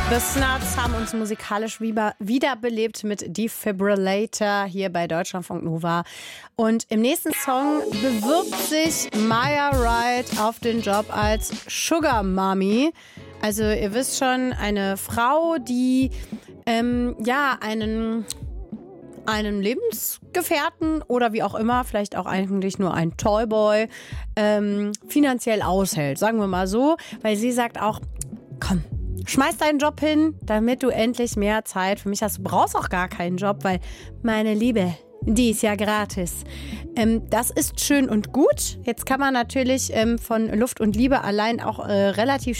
The Snuts haben uns musikalisch wiederbelebt mit Defibrillator hier bei Deutschlandfunk Nova. Und im nächsten Song bewirbt sich Maya Wright auf den Job als Sugar Mommy. Also ihr wisst schon, eine Frau, die einen Lebensgefährten oder wie auch immer, vielleicht auch eigentlich nur ein Toyboy, finanziell aushält, sagen wir mal so. Weil sie sagt auch, komm, schmeiß deinen Job hin, damit du endlich mehr Zeit für mich hast. Du brauchst auch gar keinen Job, weil meine Liebe, die ist ja gratis. Das ist schön und gut. Jetzt kann man natürlich von Luft und Liebe allein auch relativ